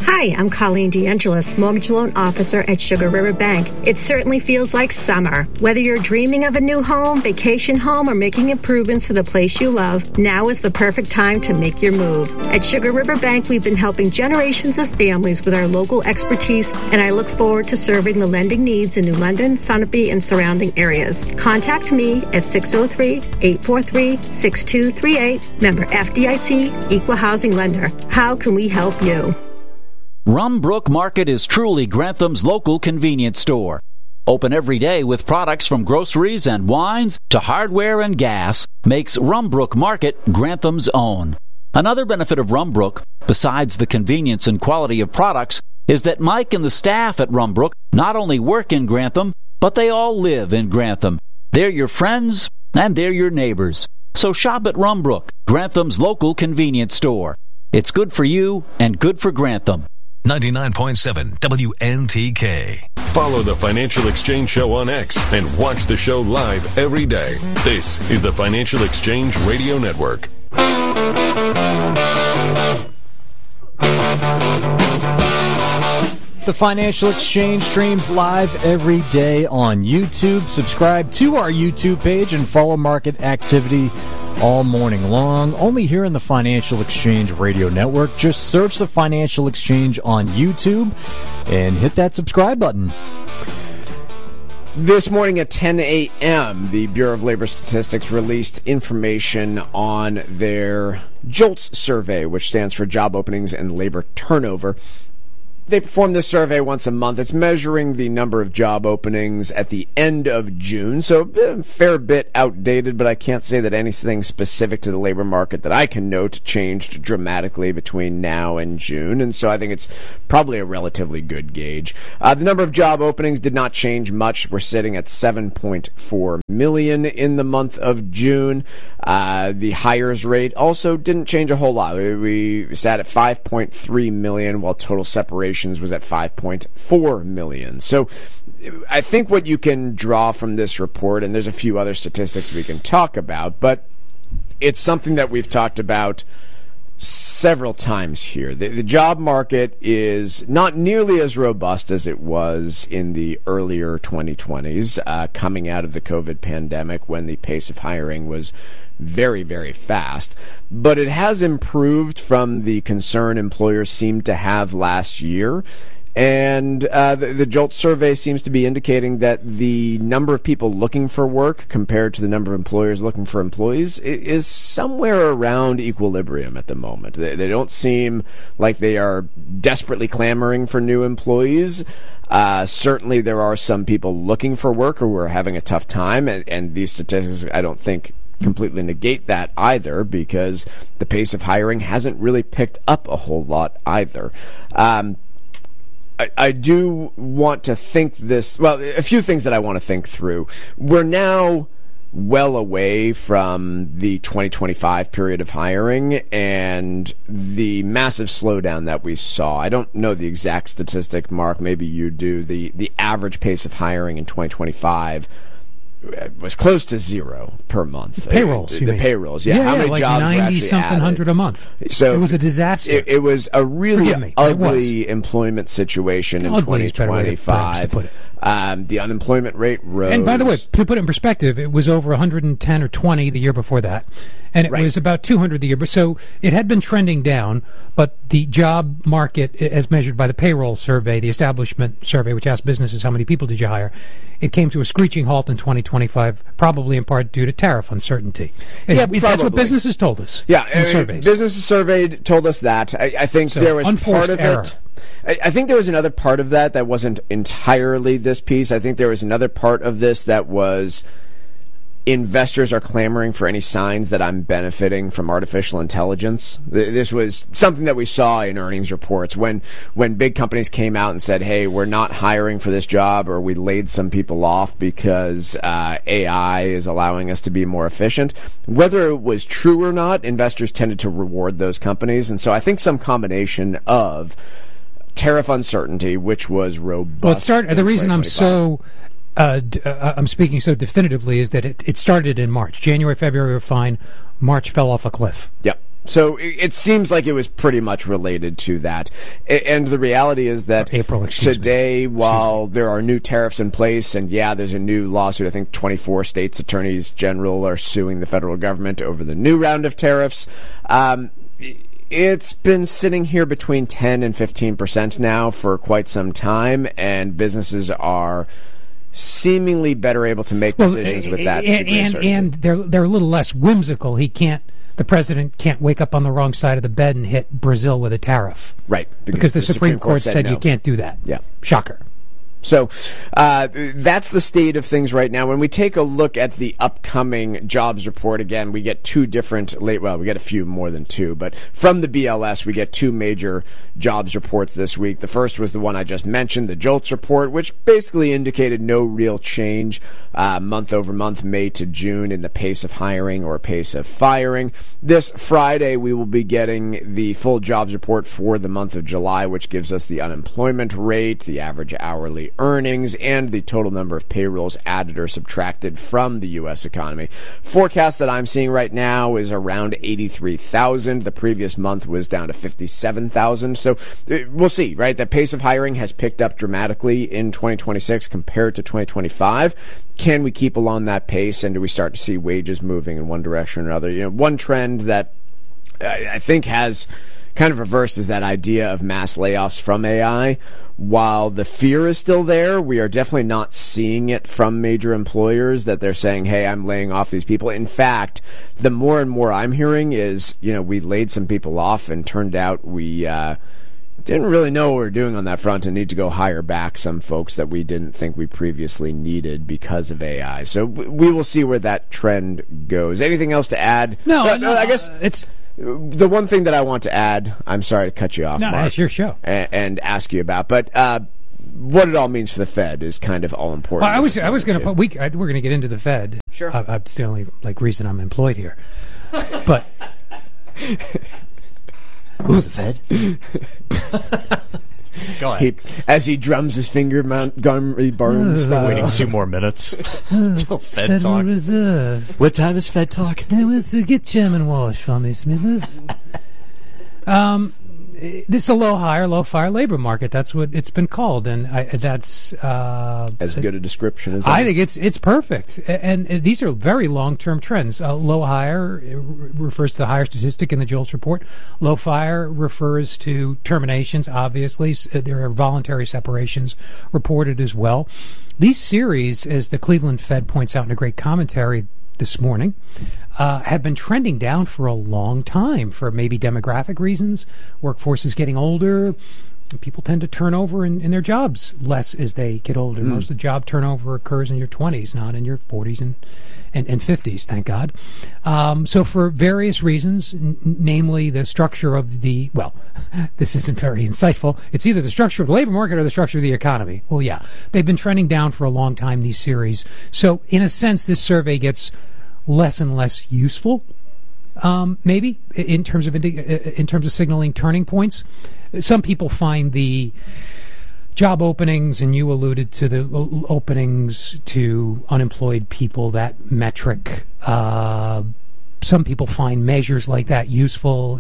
Hi, I'm Colleen DeAngelis, Mortgage Loan Officer at Sugar River Bank. It certainly feels like summer. Whether you're dreaming of a new home, vacation home, or making improvements to the place you love, now is the perfect time to make your move. At Sugar River Bank, we've been helping generations of families with our local expertise, and I look forward to serving the lending needs in New London, Sunapee, and surrounding areas. Contact me at 603-843-6238. Member FDIC, Equal Housing Lender. How can we help you? Rumbrook Market is truly Grantham's local convenience store. Open every day with products from groceries and wines to hardware and gas makes Rumbrook Market Grantham's own. Another benefit of Rumbrook, besides the convenience and quality of products, is that Mike and the staff at Rumbrook not only work in Grantham, but they all live in Grantham. They're your friends and they're your neighbors. So shop at Rumbrook, Grantham's local convenience store. It's good for you and good for Grantham. 99.7 WNTK. Follow the Financial Exchange Show on X and watch the show live every day. This is the Financial Exchange Radio Network. The Financial Exchange streams live every day on YouTube. Subscribe to our YouTube page and follow market activity all morning long. Only here in the Financial Exchange Radio Network. Just search the Financial Exchange on YouTube and hit that subscribe button. This morning at 10 a.m., the Bureau of Labor Statistics released information on their JOLTS survey, which stands for Job Openings and Labor Turnover. They perform this survey once a month. It's measuring the number of job openings at the end of June, so a fair bit outdated, but I can't say that anything specific to the labor market that I can note changed dramatically between now and June, and so I think it's probably a relatively good gauge. The number of job openings did not change much. We're sitting at 7.4 million in the month of June. The hires rate also didn't change a whole lot. We sat at 5.3 million, while total separation was at 5.4 million. So I think what you can draw from this report, and there's a few other statistics we can talk about, but it's something that we've talked about several times here. The job market is not nearly as robust as it was in the earlier 2020s, coming out of the COVID pandemic when the pace of hiring was very, very fast. But it has improved from the concern employers seemed to have last year. And the JOLT survey seems to be indicating that the number of people looking for work compared to the number of employers looking for employees is somewhere around equilibrium at the moment. They don't seem like they are desperately clamoring for new employees. Certainly there are some people looking for work who are having a tough time, and these statistics, I don't think, completely negate that either, because the pace of hiring hasn't really picked up a whole lot either. I do want to think this, well, a few things that I want to think through. We're now well away from the 2025 period of hiring and the massive slowdown that we saw. I don't know the exact statistic, Mark, maybe you do. The average pace of hiring in 2025 was close to zero per month. Payrolls, the payrolls, yeah. How many like jobs 90-something hundred a month. So it was a disaster. It was a really ugly employment situation in 2025. The unemployment rate rose. And by the way, to put it in perspective, it was over 110 or 20 the year before that, and it was about 200 the year before. So it had been trending down, but the job market, as measured by the payroll survey, the establishment survey, which asked businesses how many people did you hire, it came to a screeching halt in 2025, probably in part due to tariff uncertainty. That's what businesses told us. Yeah, surveys. Businesses surveyed told us that. I think there was part of it. I think there was another part of that wasn't entirely this piece. I think there was another part of this that was investors are clamoring for any signs that I'm benefiting from artificial intelligence. This was something that we saw in earnings reports when big companies came out and said, hey, we're not hiring for this job, or we laid some people off because AI is allowing us to be more efficient. Whether it was true or not, investors tended to reward those companies. And so I think some combination of tariff uncertainty, which was robust. Well, the reason I'm speaking so definitively is that it started in March. January, February were fine. March fell off a cliff. Yep. So it seems like it was pretty much related to that. And the reality is that today, while there are new tariffs in place, and there's a new lawsuit, I think 24 states' attorneys general are suing the federal government over the new round of tariffs. It's been sitting here between 10 and 15% now for quite some time, and businesses are seemingly better able to make decisions with that. And they're a little less whimsical. The president can't wake up on the wrong side of the bed and hit Brazil with a tariff. Right. Because the Supreme Court said no. You can't do that. Yeah. Shocker. So that's the state of things right now. When we take a look at the upcoming jobs report, again, we get we get a few more than two, but from the BLS, we get two major jobs reports this week. The first was the one I just mentioned, the JOLTS report, which basically indicated no real change month over month, May to June, in the pace of hiring or pace of firing. This Friday, we will be getting the full jobs report for the month of July, which gives us the unemployment rate, the average hourly earnings, and the total number of payrolls added or subtracted from the U.S. economy. Forecast that I'm seeing right now is around 83,000. The previous month was down to 57,000. So we'll see, right? The pace of hiring has picked up dramatically in 2026 compared to 2025. Can we keep along that pace, and do we start to see wages moving in one direction or another? One trend that I think has kind of reversed is that idea of mass layoffs from AI. While the fear is still there, we are definitely not seeing it from major employers that they're saying, hey, I'm laying off these people. In fact, the more and more I'm hearing is, we laid some people off and turned out we didn't really know what we were doing on that front and need to go hire back some folks that we didn't think we previously needed because of AI. So we will see where that trend goes. Anything else to add? No, I guess it's the one thing that I want to add. I'm sorry to cut you off, Mark. It's your show, and ask you about, but what it all means for the Fed is kind of all important. Well, I was going to put. We're going to get into the Fed. Sure, it's the only reason I'm employed here, but. Ooh, the Fed. Go ahead. As he drums his finger, Montgomery Burns style. Waiting 2 more minutes until Fed talk. Reserve. What time is Fed talk? It was to get Chairman Walsh for me, Smithers. This is a low fire labor market. That's what it's been called, and that's as good a description as I think it's perfect. And these are very long-term trends. Low hire refers to the hire statistic in the JOLTS report. Low fire refers to terminations. Obviously, there are voluntary separations reported as well. These series, as the Cleveland Fed points out in a great commentary this morning, have been trending down for a long time for maybe demographic reasons. Workforce is getting older. People tend to turn over in their jobs less as they get older. Most of the job turnover occurs in your 20s, not in your 40s and 50s, thank God. So for various reasons, namely the structure of this isn't very insightful. It's either the structure of the labor market or the structure of the economy. Well, yeah, they've been trending down for a long time, these series. So in a sense, this survey gets less and less useful. Maybe in terms of signaling turning points. Some people find the job openings, and you alluded to the openings to unemployed people, that metric. Some people find measures like that useful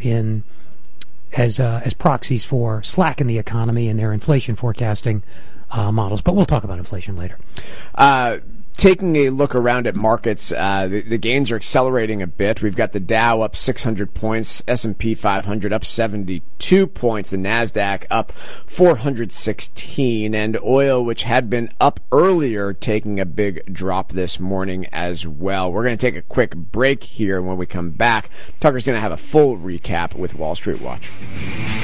as proxies for slack in the economy and their inflation forecasting models. But we'll talk about inflation later. Taking a look around at markets, the gains are accelerating a bit. We've got the Dow up 600 points, S&P 500 up 72 points, the NASDAQ up 416, and oil, which had been up earlier, taking a big drop this morning as well. We're going to take a quick break here, and when we come back, Tucker's going to have a full recap with Wall Street Watch.